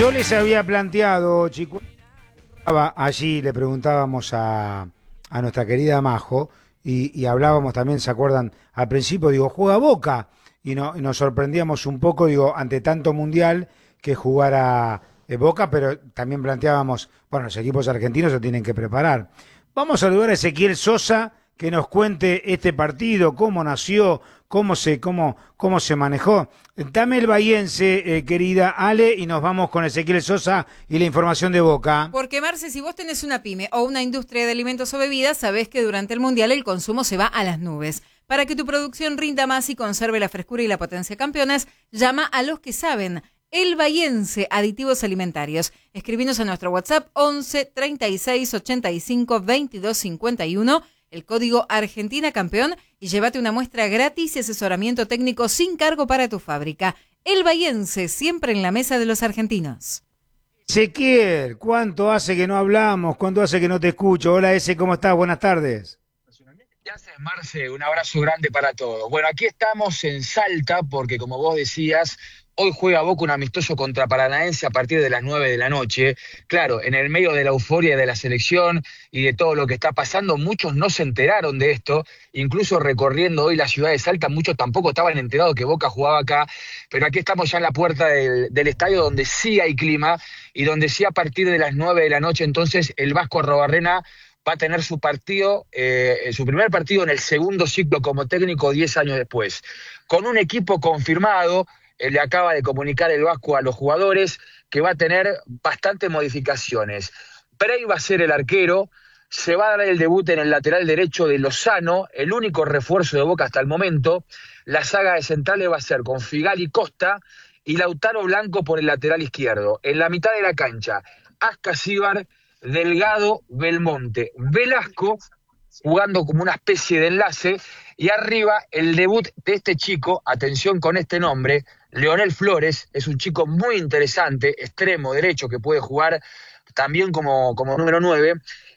Yo les había planteado, chicos, allí le preguntábamos a nuestra querida Majo y hablábamos también, ¿se acuerdan? Al principio, digo, juega Boca y nos sorprendíamos un poco, digo, ante tanto mundial que jugara Boca, pero también planteábamos, bueno, los equipos argentinos se tienen que preparar. Vamos a saludar a Ezequiel Sosa que nos cuente este partido, cómo nació, cómo se manejó. Dame el bahiense, querida Ale, y nos vamos con Ezequiel Sosa y la información de Boca. Porque, Marce, si vos tenés una pyme o una industria de alimentos o bebidas, sabés que durante el Mundial el consumo se va a las nubes. Para que tu producción rinda más y conserve la frescura y la potencia campeonas, llama a los que saben. El Bahiense, aditivos alimentarios. Escribinos a nuestro WhatsApp 11 36 85 22 51, el código Argentina Campeón, y llévate una muestra gratis y asesoramiento técnico sin cargo para tu fábrica. El Bahiense, siempre en la mesa de los argentinos. Ezequiel, ¿cuánto hace que no hablamos? ¿Cuánto hace que no te escucho? Hola, Ese, ¿cómo estás? Buenas tardes. ¿Qué haces, Marce? Un abrazo grande para todos. Bueno, aquí estamos en Salta porque, como vos decías, hoy juega Boca un amistoso contra Paranaense a partir de las 9 de la noche. Claro, en el medio de la euforia de la selección y de todo lo que está pasando, muchos no se enteraron de esto. Incluso recorriendo hoy la ciudad de Salta, muchos tampoco estaban enterados que Boca jugaba acá. Pero aquí estamos ya en la puerta del estadio donde sí hay clima y donde sí a partir de las 9 de la noche, entonces el Vasco Arrobarrena va a tener su partido, su primer partido en el segundo ciclo como técnico 10 años después. Con un equipo confirmado, le acaba de comunicar el Vasco a los jugadores que va a tener bastantes modificaciones. Prey va a ser el arquero, se va a dar el debut en el lateral derecho de Lozano, el único refuerzo de Boca hasta el momento. La saga de centrales va a ser con Figal y Costa y Lautaro Blanco por el lateral izquierdo. En la mitad de la cancha, Ascasíbar, Delgado, Belmonte, Velasco, jugando como una especie de enlace, y arriba el debut de este chico, atención con este nombre, Leonel Flores, es un chico muy interesante, extremo derecho que puede jugar también como número 9,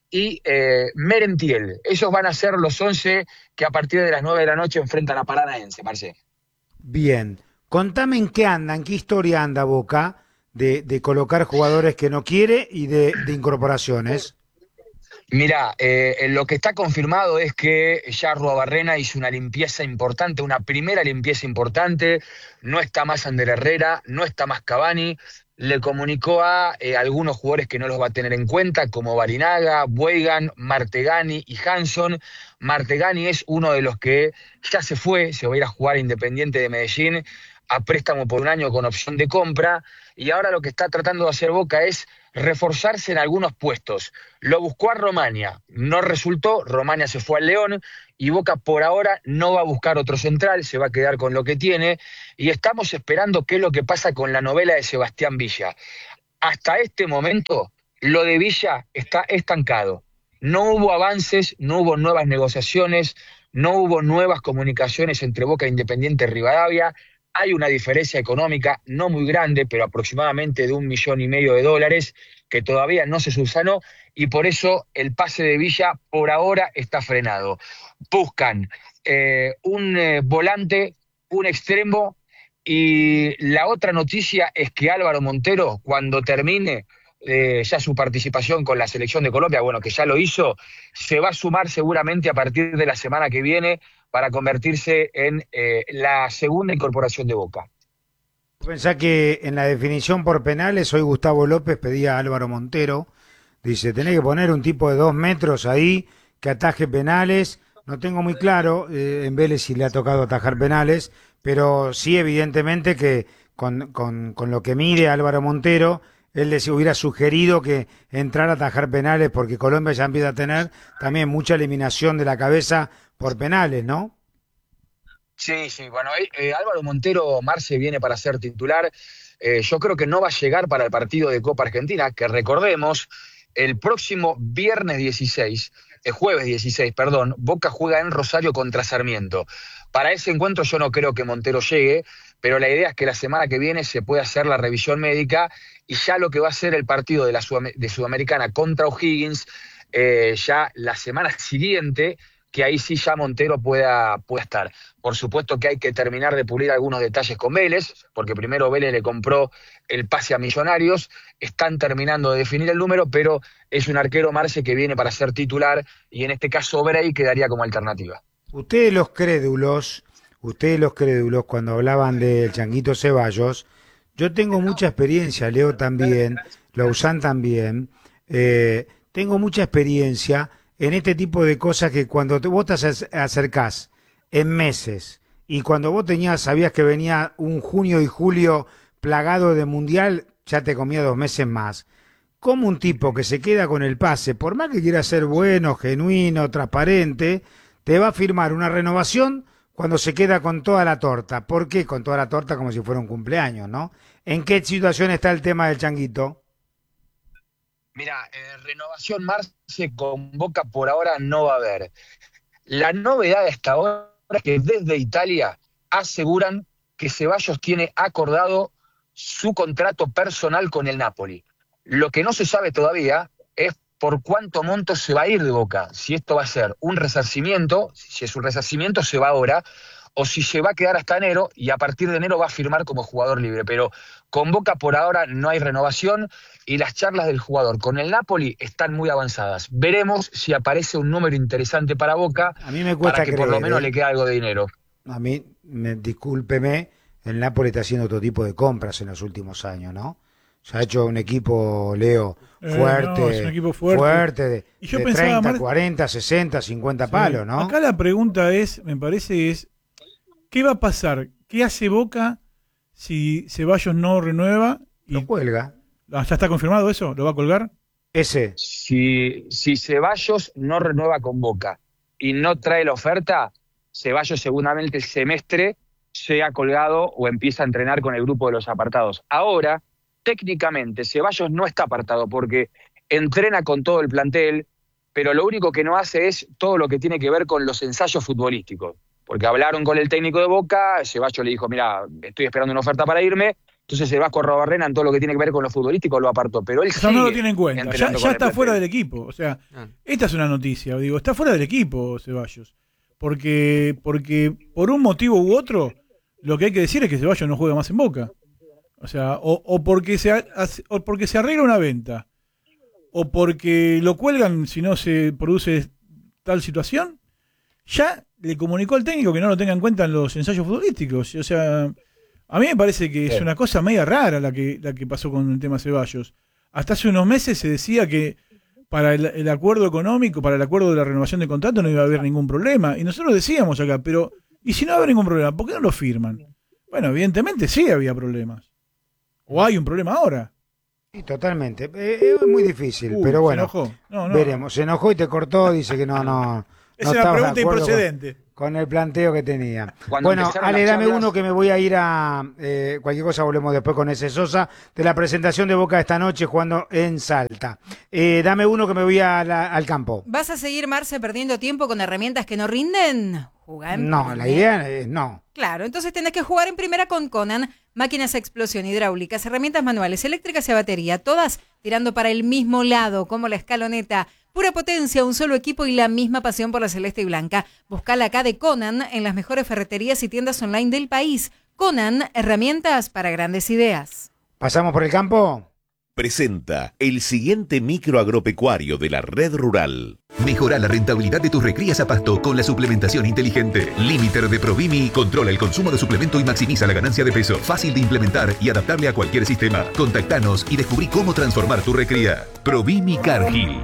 y Merentiel. Esos van a ser los 11 que a partir de las 9 de la noche enfrentan a Paranaense, Marce. Bien, contame en qué anda, en qué historia anda Boca de colocar jugadores que no quiere y de incorporaciones. Mirá, lo que está confirmado es que ya Arruabarrena hizo una limpieza importante, una primera limpieza importante. No está más Ander Herrera, no está más Cavani. Le comunicó a algunos jugadores que no los va a tener en cuenta, como Barinaga, Weigand, Martegani y Hanson. Martegani es uno de los que ya se va a ir a jugar a Independiente de Medellín a préstamo por un año con opción de compra, y ahora lo que está tratando de hacer Boca es reforzarse en algunos puestos. Lo buscó a Romania, no resultó, Romania se fue al León, y Boca por ahora no va a buscar otro central, se va a quedar con lo que tiene, y estamos esperando qué es lo que pasa con la novela de Sebastián Villa. Hasta este momento, lo de Villa está estancado. No hubo avances, no hubo nuevas negociaciones, no hubo nuevas comunicaciones entre Boca e Independiente Rivadavia. Hay una diferencia económica no muy grande, pero aproximadamente de $1,500,000 que todavía no se subsanó, y por eso el pase de Villa por ahora está frenado. Buscan un volante, un extremo, y la otra noticia es que Álvaro Montero, cuando termine ya su participación con la selección de Colombia, bueno, que ya lo hizo, se va a sumar seguramente a partir de la semana que viene para convertirse en la segunda incorporación de Boca. Pensá que en la definición por penales, hoy Gustavo López pedía a Álvaro Montero, dice, tenés que poner un tipo de 2 metros ahí que ataje penales. No tengo muy claro en Vélez si le ha tocado atajar penales, pero sí evidentemente que con lo que mide Álvaro Montero, él les hubiera sugerido que entrara a atajar penales, porque Colombia ya empieza a tener también mucha eliminación de la cabeza por penales, ¿no? Sí, bueno, Álvaro Montero, Marce, viene para ser titular. Yo creo que no va a llegar para el partido de Copa Argentina, que recordemos, el próximo jueves 16, perdón, Boca juega en Rosario contra Sarmiento. Para ese encuentro yo no creo que Montero llegue, pero la idea es que la semana que viene se pueda hacer la revisión médica, y ya lo que va a ser el partido de Sudamericana contra O'Higgins, ya la semana siguiente, que ahí sí ya Montero pueda estar. Por supuesto que hay que terminar de pulir algunos detalles con Vélez, porque primero Vélez le compró el pase a Millonarios, están terminando de definir el número, pero es un arquero, Marce, que viene para ser titular, y en este caso Bray quedaría como alternativa. Ustedes los crédulos, cuando hablaban del Changuito Ceballos, yo tengo mucha experiencia, Leo también, Lausanne también, tengo mucha experiencia en este tipo de cosas que cuando vos te acercás en meses y cuando vos sabías que venía un junio y julio plagado de mundial, ya te comía 2 meses más. Como un tipo que se queda con el pase, por más que quiera ser bueno, genuino, transparente, te va a firmar una renovación cuando se queda con toda la torta? ¿Por qué con toda la torta? Como si fuera un cumpleaños, ¿no? ¿En qué situación está el tema del Changuito? Mira, renovación Marce con Boca por ahora no va a haber. La novedad hasta ahora es que desde Italia aseguran que Ceballos tiene acordado su contrato personal con el Napoli. Lo que no se sabe todavía es por cuánto monto se va a ir de Boca. Si esto va a ser un resarcimiento, si es un resarcimiento se va ahora, o si se va a quedar hasta enero y a partir de enero va a firmar como jugador libre. Pero con Boca por ahora no hay renovación y las charlas del jugador con el Napoli están muy avanzadas. Veremos si aparece un número interesante para Boca, a mí me cuesta para que por lo menos le quede algo de dinero. A mí, discúlpeme, el Napoli está haciendo otro tipo de compras en los últimos años, ¿no? Se ha hecho un equipo, Leo, fuerte, no, es un equipo fuerte. Y yo de pensaba, 30, 40, 60, 50 sí, palos, ¿no? Acá la pregunta es, me parece, ¿qué va a pasar? ¿Qué hace Boca si Ceballos no renueva? Lo cuelga. ¿Ya está confirmado eso? ¿Lo va a colgar? Ese. Si Ceballos no renueva con Boca y no trae la oferta, Ceballos seguramente el semestre sea colgado o empieza a entrenar con el grupo de los apartados. Ahora, técnicamente, Ceballos no está apartado porque entrena con todo el plantel, pero lo único que no hace es todo lo que tiene que ver con los ensayos futbolísticos. Porque hablaron con el técnico de Boca, Ceballos le dijo, mira, estoy esperando una oferta para irme, entonces el Vasco Arrobarrena en todo lo que tiene que ver con lo futbolístico lo apartó, pero él no lo tiene en cuenta, ya está fuera del equipo, o sea, esta es una noticia, digo, está fuera del equipo Ceballos, porque por un motivo u otro, lo que hay que decir es que Ceballos no juega más en Boca, o sea, o porque se arregla una venta, o porque lo cuelgan si no se produce tal situación, ya le comunicó al técnico que no lo tenga en cuenta en los ensayos futbolísticos. O sea, a mí me parece que es una cosa media rara la que pasó con el tema Ceballos. Hasta hace unos meses se decía que para el acuerdo económico, para el acuerdo de la renovación de contrato no iba a haber ningún problema. Y nosotros decíamos acá, pero ¿y si no va a haber ningún problema? ¿Por qué no lo firman? Bueno, evidentemente sí había problemas. ¿O hay un problema ahora? Sí, totalmente. Es muy difícil, pero bueno. Se enojó. No. Veremos. Se enojó y te cortó, dice que no. Es una pregunta improcedente. Con el planteo que tenía. Bueno, Ale, dame uno que me voy a ir a... cualquier cosa volvemos después con ese Sosa, de la presentación de Boca esta noche jugando en Salta. Dame uno que me voy al campo. ¿Vas a seguir, Marce, perdiendo tiempo con herramientas que no rinden? Jugá en No, primera. la idea es no. Claro, entonces tenés que jugar en primera con Conan, máquinas a explosión, hidráulicas, herramientas manuales, eléctricas y a batería, todas tirando para el mismo lado, como la escaloneta. Pura potencia, un solo equipo y la misma pasión por la celeste y blanca. Buscala acá de Conan en las mejores ferreterías y tiendas online del país. Conan, herramientas para grandes ideas. ¿Pasamos por el campo? Presenta el siguiente micro agropecuario de la Red Rural. Mejora la rentabilidad de tus recrías a pasto con la suplementación inteligente. Limiter de Provimi controla el consumo de suplemento y maximiza la ganancia de peso. Fácil de implementar y adaptable a cualquier sistema. Contactanos y descubrí cómo transformar tu recría. Provimi Cargill.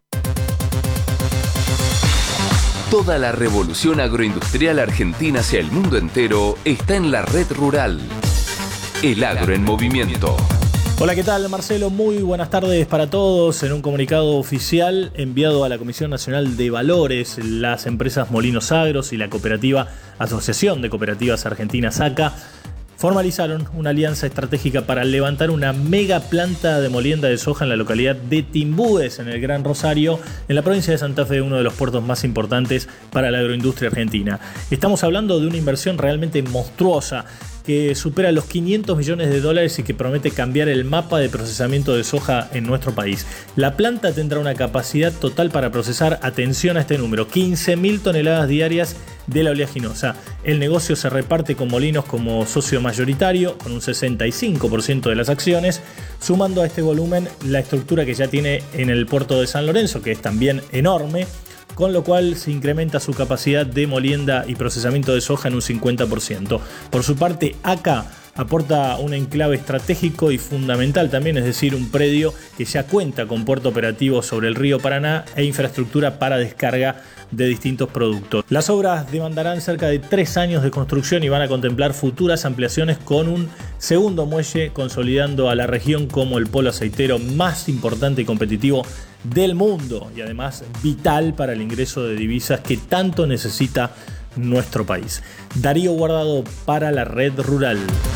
Toda la revolución agroindustrial argentina hacia el mundo entero está en la Red Rural. El agro en movimiento. Hola, ¿qué tal, Marcelo? Muy buenas tardes para todos. En un comunicado oficial enviado a la Comisión Nacional de Valores, las empresas Molinos Agros y la cooperativa Asociación de Cooperativas Argentinas ACA formalizaron una alianza estratégica para levantar una mega planta de molienda de soja en la localidad de Timbúes, en el Gran Rosario, en la provincia de Santa Fe, uno de los puertos más importantes para la agroindustria argentina. Estamos hablando de una inversión realmente monstruosa que supera los 500 millones de dólares y que promete cambiar el mapa de procesamiento de soja en nuestro país. La planta tendrá una capacidad total para procesar, atención a este número, 15.000 toneladas diarias de la oleaginosa. El negocio se reparte con Molinos como socio mayoritario, con un 65% de las acciones, sumando a este volumen la estructura que ya tiene en el puerto de San Lorenzo, que es también enorme, con lo cual se incrementa su capacidad de molienda y procesamiento de soja en un 50%. Por su parte, ACA aporta un enclave estratégico y fundamental también, es decir, un predio que ya cuenta con puerto operativo sobre el río Paraná e infraestructura para descarga de distintos productos. Las obras demandarán cerca de 3 años de construcción y van a contemplar futuras ampliaciones con un segundo muelle, consolidando a la región como el polo aceitero más importante y competitivo del mundo y además vital para el ingreso de divisas que tanto necesita nuestro país. Darío Guardado para la Red Rural.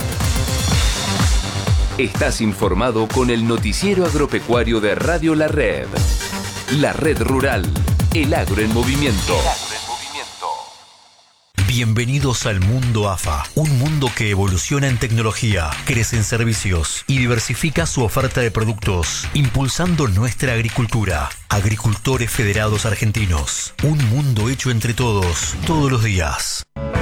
Estás informado con el noticiero agropecuario de Radio La Red. La Red Rural, el agro en movimiento. Bienvenidos al mundo AFA, un mundo que evoluciona en tecnología, crece en servicios y diversifica su oferta de productos, impulsando nuestra agricultura. Agricultores Federados Argentinos, un mundo hecho entre todos, todos los días.